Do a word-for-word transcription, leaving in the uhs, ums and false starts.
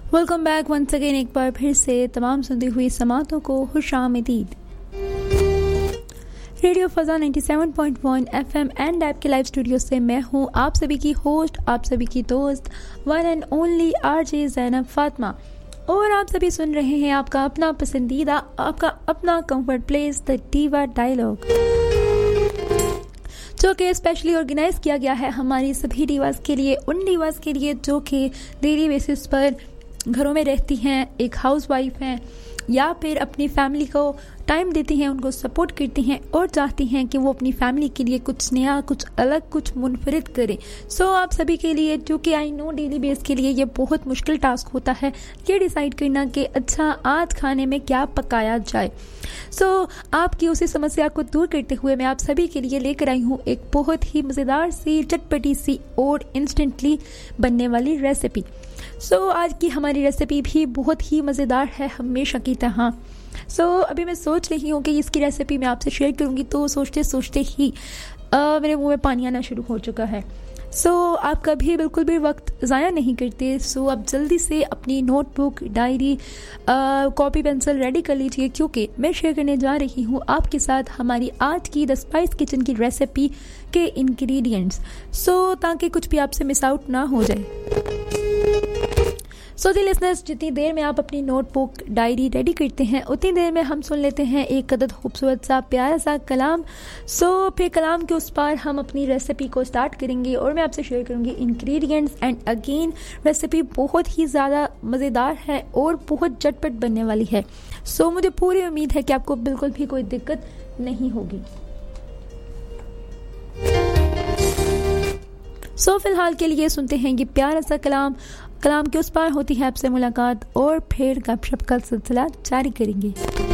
Welcome back once again, एक बार फिर से तमाम सुनती हुई समातों को खुशामदीद। रेडियो फजा सत्तानवे पॉइंट एक एफएम एंड ऐप के लाइव स्टूडियो से मैं हूं आप सभी की होस्ट, आप सभी की दोस्त, one and only RJ Zainab Fatima. और आप सभी सुन रहे हैं आपका अपना पसंदीदा, आपका अपना comfort place, the diva dialogue, जो कि स्पेशली ऑर्गेनाइज किया गया है हमारी सभी डीवास के लिए, उन डीवास के लिए जो कि डेली बेसिस पर घरों में रहती हैं, एक हाउसवाइफ हैं या फिर अपनी फैमिली को टाइम देती हैं, उनको सपोर्ट करती हैं और चाहती हैं कि वो अपनी फैमिली के लिए कुछ नया, कुछ अलग, कुछ मुनफरिद करें। सो so, आप सभी के लिए, जो कि आई नो डेली बेस के लिए ये बहुत मुश्किल टास्क होता है ये डिसाइड करना कि अच्छा आज खाने में क्या पकाया जाए। सो so, आपकी उसी समस्या को दूर करते हुए मैं आप सभी के लिए लेकर आई हूँ एक बहुत ही मज़ेदार सी, चटपटी सी और इंस्टेंटली बनने वाली रेसिपी। सो so, आज की हमारी रेसिपी भी बहुत ही मज़ेदार है हमेशा की तरह। सो so, अभी मैं सोच रही हूँ कि इसकी रेसिपी मैं आपसे शेयर करूँगी, तो सोचते सोचते ही uh, मेरे मुंह में पानी आना शुरू हो चुका है। सो so, आप कभी बिल्कुल भी वक्त ज़ाया नहीं करते। सो so, आप जल्दी से अपनी notebook, diary, copy, pencil ready कर लीजिए, क्योंकि मैं शेयर करने जा रही हूँ आपके साथ हमारी आज की द स्पाइस किचन की रेसिपी के इंग्रेडिएंट्स। सो so, ताकि कुछ भी आपसे मिस आउट ना हो जाए। सो दी लिसनर्स, जितनी देर में आप अपनी नोटबुक, डायरी रेडी करते हैं, उतनी देर में हम सुन लेते हैं एक कदर खूबसूरत सा प्यारा सा कलाम। सो so, फिर कलाम के उस पार हम अपनी रेसिपी को स्टार्ट करेंगे और मैं आपसे शेयर करूंगी इंग्रेडिएंट्स। एंड अगेन रेसिपी बहुत ही ज़्यादा मज़ेदार है और बहुत झटपट बनने वाली है। सो so, मुझे पूरी उम्मीद है कि आपको बिल्कुल भी कोई दिक्कत नहीं होगी। सो so, फिलहाल के लिए सुनते हैं ये प्यारा सा कलाम। कलाम के उस पार होती है आपसे मुलाकात और फिर गपशप का सिलसिला जारी करेंगे।